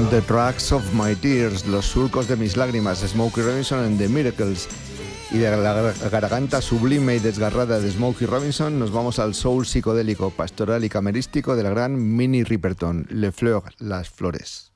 The Tracks of My Tears, Los surcos de mis lágrimas, Smokey Robinson and the Miracles. Y de la garganta sublime y desgarrada de Smokey Robinson nos vamos al soul psicodélico, pastoral y camerístico de la gran Minnie Riperton, Les Fleurs, las flores.